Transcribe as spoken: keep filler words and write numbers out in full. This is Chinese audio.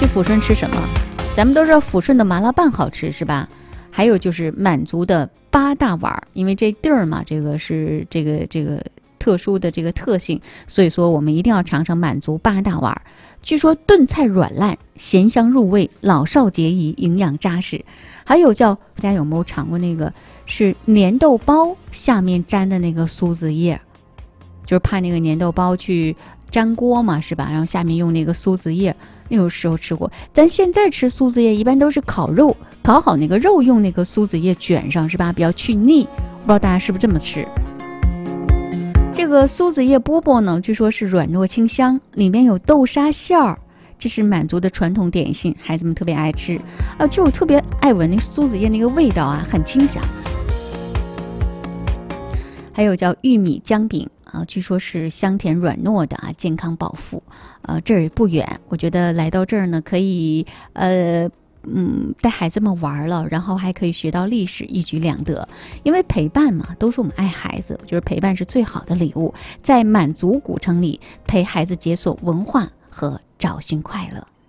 去抚顺吃什么？咱们都知道抚顺的麻辣拌好吃是吧？还有就是满族的八大碗，因为这地儿嘛，这个是这个这个特殊的这个特性，所以说我们一定要尝尝满族八大碗。据说炖菜软烂，咸香入味，老少皆宜，营养扎实。还有叫大家有没有尝过那个是粘豆包下面沾的那个苏子叶，就是怕那个粘豆包去粘锅嘛，是吧？然后下面用那个苏子叶，那个时候吃过。但现在吃苏子叶一般都是烤肉，烤好那个肉用那个苏子叶卷上，是吧？比较去腻。不知道大家是不是这么吃？这个苏子叶饽饽呢，据说是软糯清香，里面有豆沙馅儿，这是满族的传统点心，孩子们特别爱吃啊。就我特别爱闻那苏子叶那个味道啊，很清香。还有叫玉米姜饼啊，据说是香甜软糯的啊，健康饱腹。呃，这儿不远，我觉得来到这儿呢，可以呃。嗯，带孩子们玩了，然后还可以学到历史，一举两得。因为陪伴嘛，都是我们爱孩子，我觉得陪伴是最好的礼物。在满族古城里，陪孩子解锁文化和找寻快乐。